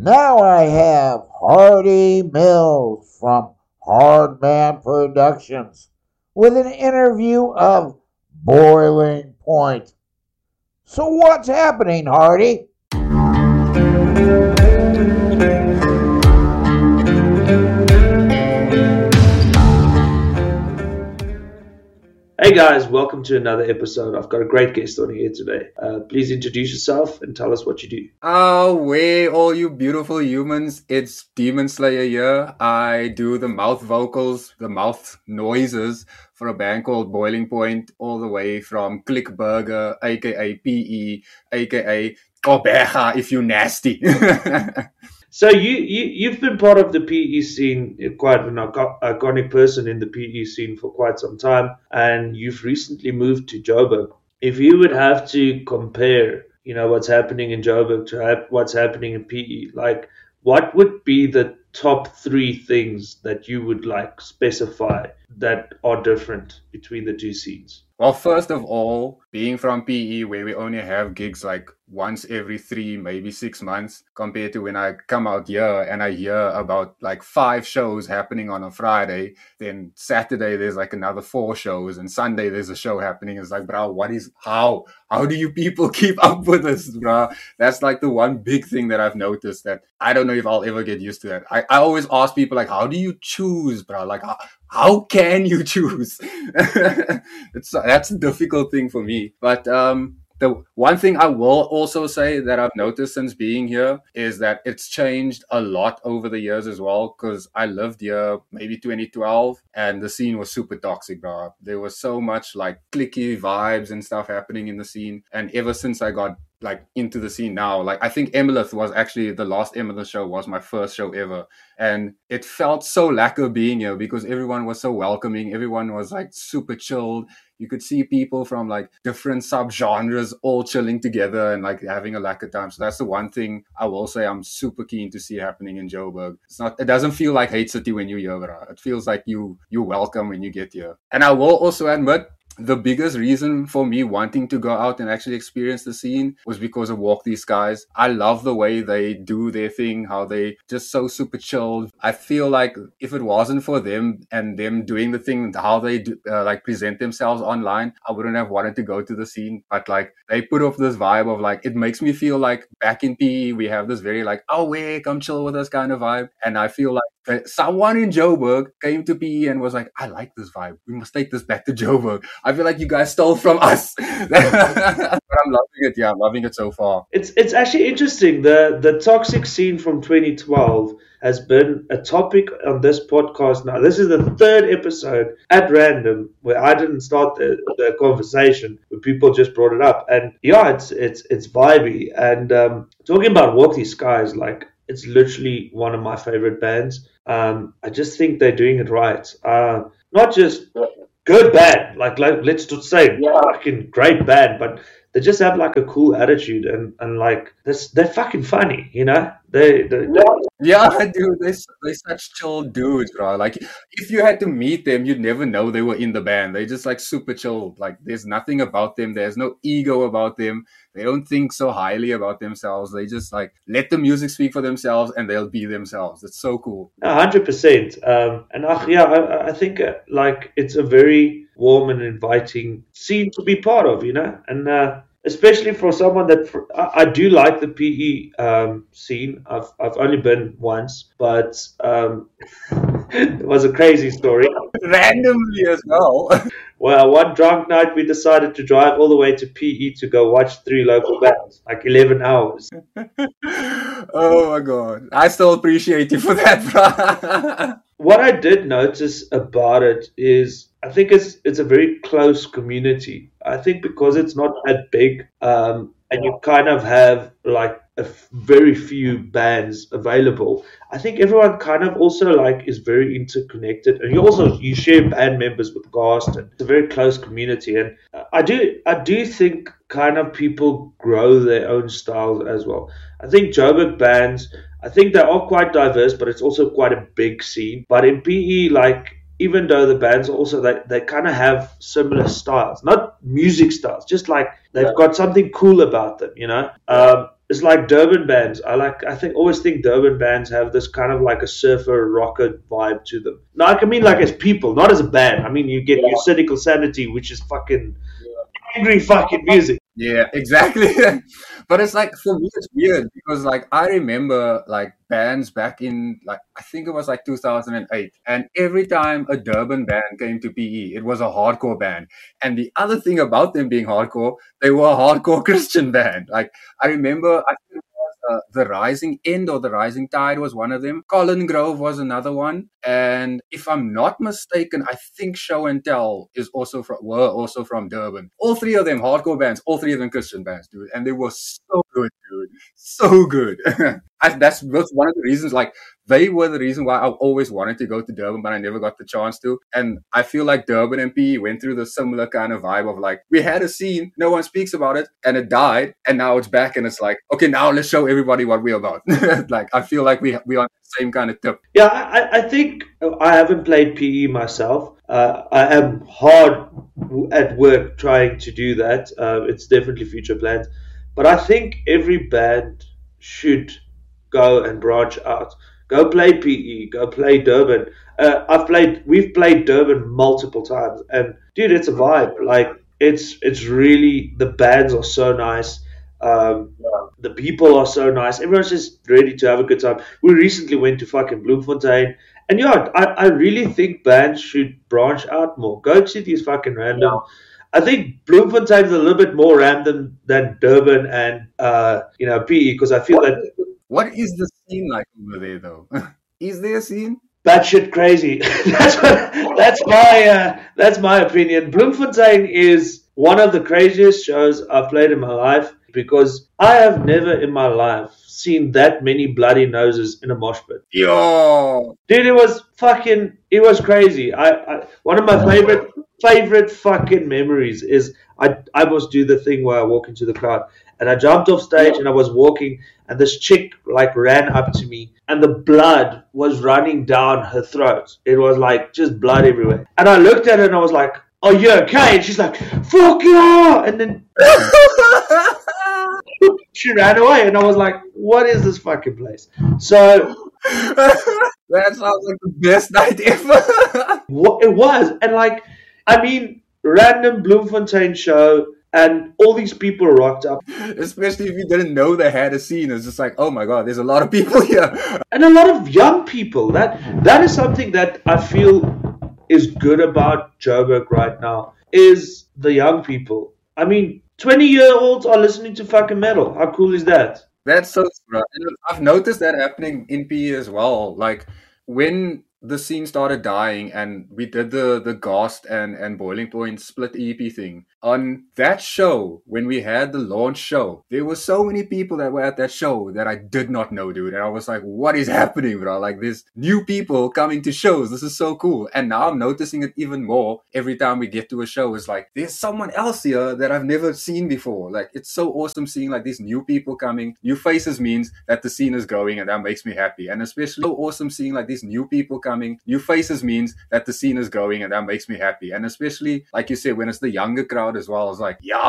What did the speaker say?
Now I have Hardy Mills from Hardman Productions with an interview of Boiling Point. So what's happening, Hardy? Hey guys, welcome to another episode. I've got a great guest on here today. Please introduce yourself and tell us what you do. Way all you beautiful humans, it's Demon Slayer here. I do the mouth vocals, the mouth noises for a band called Boiling Point, all the way from Click Burger, aka PE, aka Obeja if you nasty. So you've been part of the PE scene, you're quite an iconic person in the PE scene for quite some time, and you've recently moved to Joburg. If you would have to compare, what's happening in Joburg to what's happening in PE, like what would be the top three things that you would like specify that are different between the two scenes? Well, first of all, being from PE, where we only have gigs like once every 3, maybe 6 months, compared to when I come out here and I hear about like 5 shows happening on a Friday, then Saturday there's like another 4 shows, and Sunday there's a show happening. It's like, bro, how do you people keep up with this, bro? That's like the one big thing that I've noticed that I don't know if I'll ever get used to that. I always ask people, like, how do you choose, bro? Like, how can you choose? That's a difficult thing for me. But the one thing I will also say that I've noticed since being here is that it's changed a lot over the years as well, because I lived here maybe 2012 and the scene was super toxic, bro. There was so much like cliquey vibes and stuff happening in the scene. And ever since I got like into the scene now, like I think Emilith was actually the last Emilith show was my first show ever, and it felt so lacquer being here because everyone was so welcoming, everyone was like super chilled. You could see people from like different subgenres all chilling together and like having a lacquer time. So that's the one thing I will say I'm super keen to see happening in Joburg. It doesn't feel like Hate City when you're here, bro. It feels like you're welcome when you get here. And I will also admit, the biggest reason for me wanting to go out and actually experience the scene was because of Walk These Skies. I love the way they do their thing, how they just so super chilled. I feel like if it wasn't for them and them doing the thing, how they do, like present themselves online, I wouldn't have wanted to go to the scene. But like they put off this vibe of like, it makes me feel like back in PE, we have this very like, oh, wait, come chill with us kind of vibe. And I feel like someone in Joburg came to PE and was like, I like this vibe. We must take this back to Joburg. I feel like you guys stole from us. But I'm loving it. Yeah, I'm loving it so far. It's actually interesting. The toxic scene from 2012 has been a topic on this podcast now. This is the 3rd episode at random where I didn't start the conversation, where people just brought it up. And yeah, it's vibey. And talking about Walk These Skies, like it's literally one of my favorite bands. I just think they're doing it right. Not just good band, like let's just say fucking great band, but they just have like a cool attitude and like they're fucking funny, They yeah, dude, they're such chill dudes, bro. Like, if you had to meet them, you'd never know they were in the band. They're just like super chill. Like, there's nothing about them. There's no ego about them. They don't think so highly about themselves. They just like let the music speak for themselves, and they'll be themselves. It's so cool. 100%. And I think like it's a very warm and inviting scene to be part of, and. Especially for someone that I do like the PE scene. I've only been once, but it was a crazy story. Randomly as well. Well, one drunk night we decided to drive all the way to PE to go watch 3 local bands, like 11 hours. Oh my god! I still appreciate you for that, bro. What I did notice about it is I think it's a very close community. I think because it's not that big, and you kind of have like very few bands available. I think everyone kind of also like is very interconnected, and you share band members with Gast, and it's a very close community. And I do think kind of people grow their own styles as well. I think Joburg bands, I think they are quite diverse, but it's also quite a big scene. But in PE, like even though the bands also they kind of have similar styles, not music styles, just like they've got something cool about them, it's like Durban bands. Always think Durban bands have this kind of like a surfer rocker vibe to them. Like, I mean, like as people, not as a band. I mean, you get your Cynical Sanity, which is fucking angry fucking music. Yeah, exactly. But it's like, for me, it's weird because like I remember like bands back in like I think it was like 2008, and every time a Durban band came to PE, it was a hardcore band. And the other thing about them being hardcore, they were a hardcore Christian band. Like I remember, I think it was the Rising End or the Rising Tide was one of them. Colin Grove was another one, and if I'm not mistaken, I think Show and Tell were also from Durban. All three of them hardcore bands, all three of them Christian bands, dude, and they were so good, dude, so good. That's one of the reasons. Like they were the reason why I always wanted to go to Durban, but I never got the chance to. And I feel like Durban and PE went through the similar kind of vibe of like, we had a scene, no one speaks about it, and it died, and now it's back, and it's like, okay, now let's show everybody what we're about. Like I feel like we are on the same kind of tip. Yeah, I think I haven't played PE myself. I am hard at work trying to do that. It's definitely future plans. But I think every band should go and branch out. Go play PE. Go play Durban. We've played Durban multiple times, and dude, it's a vibe. Like it's really, the bands are so nice. The people are so nice. Everyone's just ready to have a good time. We recently went to fucking Bloemfontein. And yeah, I really think bands should branch out more. Go to these fucking random. Yeah. I think Bloemfontein is a little bit more random than Durban and PE, because I feel that. What is the scene like over there, though? Is there a scene? Batshit crazy. That's my opinion. Bloemfontein is one of the craziest shows I've played in my life, because I have never in my life seen that many bloody noses in a mosh pit. Yo, dude, it was crazy. One of my favorite fucking memories is I must do the thing where I walk into the crowd, and I jumped off stage and I was walking, and this chick like ran up to me, and the blood was running down her throat. It was like just blood everywhere, and I looked at her and I was like, "Are you okay?" And she's like, "Fuck yeah!" And then she ran away, and I was like, "What is this fucking place?" So that sounds like the best night ever. It was, and like, I mean, random Bloemfontein show, and all these people rocked up. Especially if you didn't know they had a scene. It's just like, oh my god, there's a lot of people here. And a lot of young people. That is something that I feel is good about Joburg right now, is the young people. I mean, 20-year-olds are listening to fucking metal. How cool is that? That's so right. I've noticed that happening in PE as well. Like when the scene started dying and we did the Ghast and Boiling Point split EP thing. On that show, when we had the launch show, there were so many people that were at that show that I did not know, dude. And I was like, what is happening, bro? Like, there's new people coming to shows. This is so cool. And now I'm noticing it even more every time we get to a show. It's like, there's someone else here that I've never seen before. Like, it's so awesome seeing like these new people coming. New faces means that the scene is growing, and that makes me happy. And especially so awesome seeing like these new people coming. New faces means that the scene is growing, and that makes me happy. And especially, like you said, when it's the younger crowd as well, it's like, yeah,